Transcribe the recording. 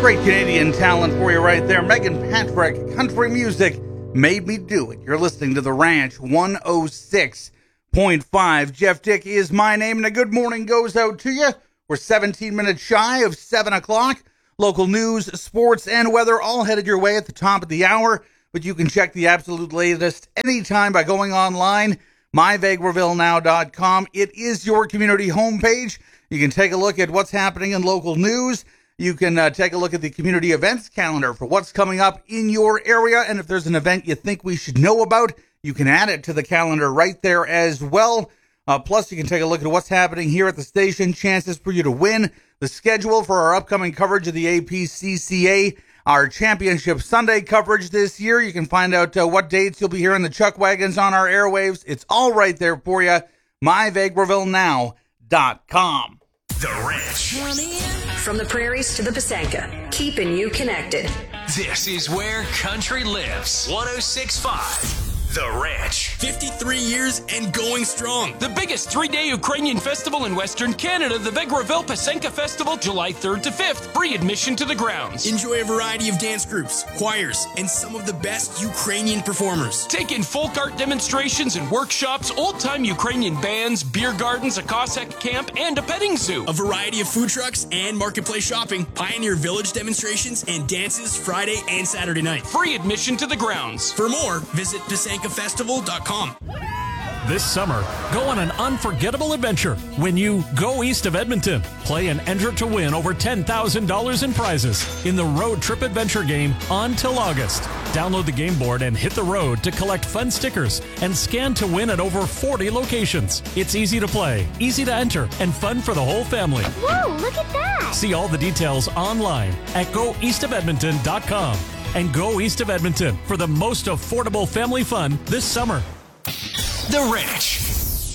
Great Canadian talent for you right there. Megan Patrick, Country Music Made Me Do It. You're listening to The Ranch 106.5. Jeff Dick is my name, and a good morning goes out to you. We're 17 minutes shy of 7 o'clock. Local news, sports, and weather all headed your way at the top of the hour, but you can check the absolute latest anytime by going online, myvegrevillenow.com. It is your community homepage. You can take a look at what's happening in local news. You can take a look at the community events calendar for what's coming up in your area. And if there's an event you think we should know about, you can add it to the calendar right there as well. Plus, you can take a look at what's happening here at the station, chances for you to win, the schedule for our upcoming coverage of the APCCA, our Championship Sunday coverage this year. You can find out what dates you'll be hearing the Chuck Wagons on our airwaves. It's all right there for you. myvegrevillenow.com. The Ranch. From the prairies to the Pasanka, keeping you connected. This is where country lives. 106.5. The Ranch. 53 years and going strong. The biggest three-day Ukrainian festival in Western Canada, the Vegreville Pasenka Festival, July 3rd to 5th. Free admission to the grounds. Enjoy a variety of dance groups, choirs, and some of the best Ukrainian performers. Take in folk art demonstrations and workshops, old-time Ukrainian bands, beer gardens, a Cossack camp, and a petting zoo. A variety of food trucks and marketplace shopping. Pioneer Village demonstrations and dances Friday and Saturday night. Free admission to the grounds. For more, visit PasankaFestival.com. This summer, go on an unforgettable adventure when you go east of Edmonton. Play and enter to win over $10,000 in prizes in the Road Trip Adventure game until August. Download the game board and hit the road to collect fun stickers and scan to win at over 40 locations. It's easy to play, easy to enter, and fun for the whole family. Whoa, look at that! See all the details online at goeastofedmonton.com. And go east of Edmonton for the most affordable family fun this summer. The Ranch.